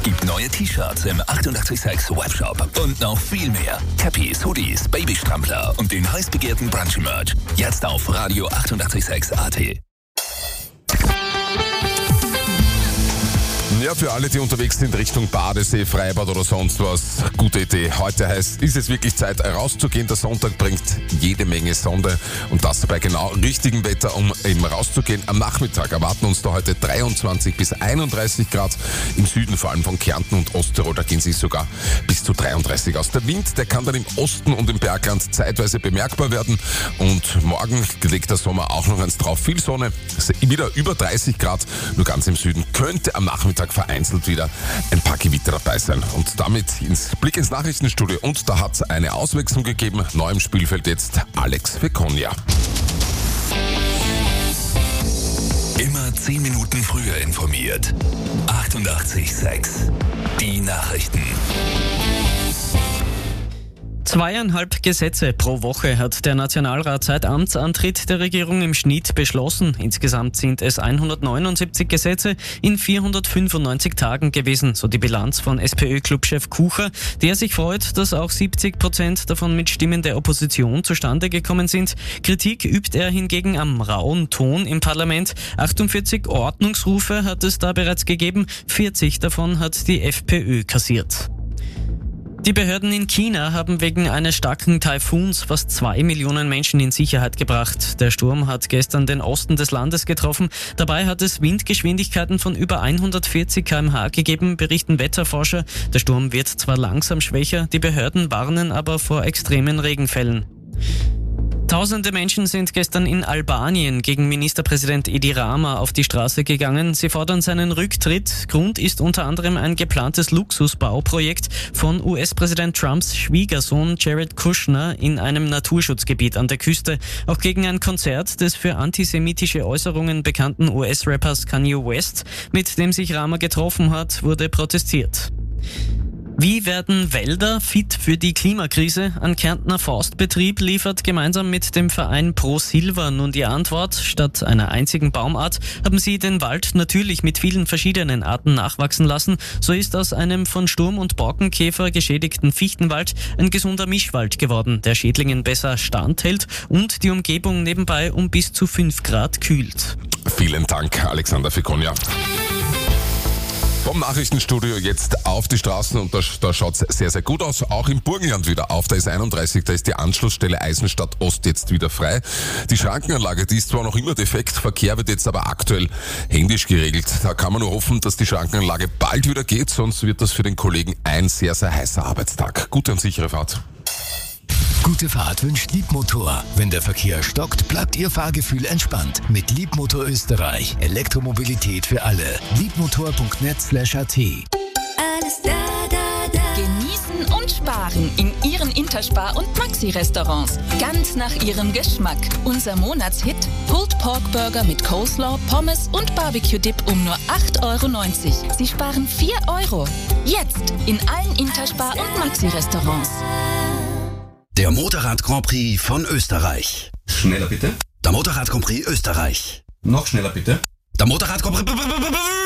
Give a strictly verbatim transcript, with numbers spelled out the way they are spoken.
Gibt neue T-Shirts im achtundachtzig sechs Webshop und noch viel mehr. Cappies, Hoodies, Babystrampler und den heiß begehrten Brunch-Merch. Jetzt auf Radio achtundachtzig sechs A T. Ja, für alle, die unterwegs sind Richtung Badesee, Freibad oder sonst was, gute Idee. Heute heißt, ist es wirklich Zeit rauszugehen. Der Sonntag bringt jede Menge Sonne und das bei genau richtigem Wetter, um eben rauszugehen. Am Nachmittag erwarten uns da heute dreiundzwanzig bis einunddreißig Grad. Im Süden, vor allem von Kärnten und Osttirol, da gehen sie sogar bis zu dreiunddreißig aus. Der Wind, der kann dann im Osten und im Bergland zeitweise bemerkbar werden. Und morgen legt der Sommer auch noch eins drauf. Viel Sonne, wieder über dreißig Grad. Nur ganz im Süden könnte am Nachmittag vereinzelt wieder ein paar Gewitter dabei sein. Und damit ins Blick ins Nachrichtenstudio. Und da hat es eine Auswechslung gegeben. Neu im Spielfeld jetzt Alex Feconia. Immer zehn Minuten früher informiert. achtundachtzig sechs. Die Nachrichten. Zweieinhalb Gesetze pro Woche hat der Nationalrat seit Amtsantritt der Regierung im Schnitt beschlossen. Insgesamt sind es hundertneunundsiebzig Gesetze in vierhundertfünfundneunzig Tagen gewesen, so die Bilanz von SPÖ-Clubchef Kucher, der sich freut, dass auch siebzig Prozent davon mit Stimmen der Opposition zustande gekommen sind. Kritik übt er hingegen am rauen Ton im Parlament. achtundvierzig Ordnungsrufe hat es da bereits gegeben, vierzig davon hat die FPÖ kassiert. Die Behörden in China haben wegen eines starken Taifuns fast zwei Millionen Menschen in Sicherheit gebracht. Der Sturm hat gestern den Osten des Landes getroffen. Dabei hat es Windgeschwindigkeiten von über hundertvierzig Kilometer pro Stunde gegeben, berichten Wetterforscher. Der Sturm wird zwar langsam schwächer, die Behörden warnen aber vor extremen Regenfällen. Tausende Menschen sind gestern in Albanien gegen Ministerpräsident Edi Rama auf die Straße gegangen. Sie fordern seinen Rücktritt. Grund ist unter anderem ein geplantes Luxusbauprojekt von U S-Präsident Trumps Schwiegersohn Jared Kushner in einem Naturschutzgebiet an der Küste. Auch gegen ein Konzert des für antisemitische Äußerungen bekannten U S-Rappers Kanye West, mit dem sich Rama getroffen hat, wurde protestiert. Wie werden Wälder fit für die Klimakrise? Ein Kärntner Forstbetrieb liefert gemeinsam mit dem Verein Pro Silva nun die Antwort. Statt einer einzigen Baumart haben sie den Wald natürlich mit vielen verschiedenen Arten nachwachsen lassen. So ist aus einem von Sturm- und Borkenkäfer geschädigten Fichtenwald ein gesunder Mischwald geworden, der Schädlingen besser standhält und die Umgebung nebenbei um bis zu fünf Grad kühlt. Vielen Dank, Alexander Feconia. Vom Nachrichtenstudio jetzt auf die Straßen und da, da schaut's sehr, sehr gut aus. Auch im Burgenland wieder auf. Da ist einunddreißig, da ist die Anschlussstelle Eisenstadt Ost jetzt wieder frei. Die Schrankenanlage, die ist zwar noch immer defekt, Verkehr wird jetzt aber aktuell händisch geregelt. Da kann man nur hoffen, dass die Schrankenanlage bald wieder geht, sonst wird das für den Kollegen ein sehr, sehr heißer Arbeitstag. Gute und sichere Fahrt. Gute Fahrt wünscht Liebmotor. Wenn der Verkehr stockt, bleibt Ihr Fahrgefühl entspannt. Mit Liebmotor Österreich. Elektromobilität für alle. Liebmotor punkt net slash a t. Alles da, da, da. Genießen und sparen in Ihren Interspar- und Maxi-Restaurants. Ganz nach Ihrem Geschmack. Unser Monatshit: Pulled Pork Burger mit Coleslaw, Pommes und Barbecue-Dip um nur acht Euro neunzig. Sie sparen vier Euro. Jetzt in allen Interspar- und Maxi-Restaurants. Der Motorrad Grand Prix von Österreich. Schneller bitte. Der Motorrad Grand Prix Österreich. Noch schneller bitte. Der Motorrad Grand Prix...